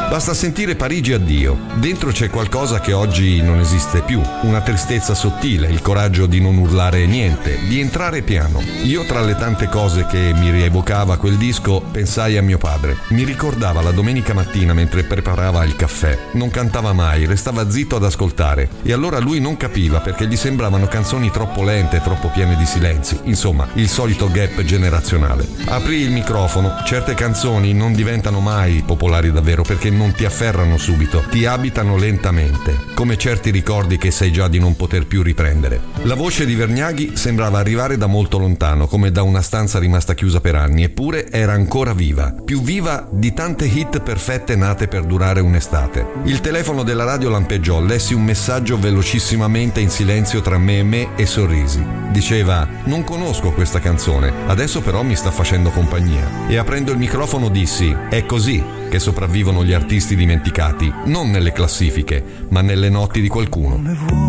Basta sentire Parigi addio. Dentro c'è qualcosa che oggi non esiste più, una tristezza sottile, il coraggio di non urlare niente, di entrare piano. Io, tra le tante cose che mi rievocava quel disco, pensai a mio padre. Mi ricordava la domenica mattina mentre preparava il caffè. Non cantava mai, restava zitto ad ascoltare. E allora lui non capiva perché gli sembravano canzoni troppo lente, troppo piene di silenzi. Insomma, il solito gap generazionale. Aprì il microfono. Certe canzoni non diventano mai popolari davvero perché non ti afferrano subito, ti abitano lentamente, come certi ricordi che sai già di non poter più riprendere. La voce di Vergnaghi sembrava arrivare da molto lontano, come da una stanza rimasta chiusa per anni, eppure era ancora viva, più viva di tante hit perfette nate per durare un'estate. Il telefono della radio lampeggiò, lessi un messaggio velocissimamente in silenzio tra me e sorrisi. Diceva: non conosco questa canzone, adesso però mi sta facendo compagnia. E aprendo il microfono dissi: è così che sopravvivono gli artisti dimenticati, non nelle classifiche, ma nelle notti di qualcuno.